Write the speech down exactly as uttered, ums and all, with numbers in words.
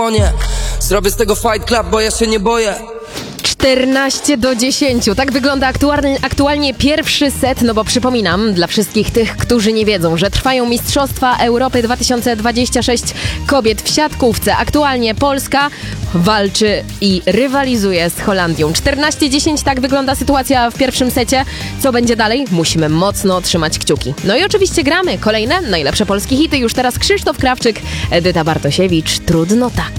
Nie, zrobię z tego fight club, bo ja się nie boję. czternaście do dziesięciu. Tak wygląda aktualnie, aktualnie pierwszy set, no bo przypominam dla wszystkich tych, którzy nie wiedzą, że trwają Mistrzostwa Europy dwa tysiące dwadzieścia sześć kobiet w siatkówce. Aktualnie Polska walczy i rywalizuje z Holandią. czternaście dziesięć, tak wygląda sytuacja w pierwszym secie. Co będzie dalej? Musimy mocno trzymać kciuki. No i oczywiście gramy kolejne najlepsze polskie hity. Już teraz Krzysztof Krawczyk, Edyta Bartosiewicz. Trudno tak.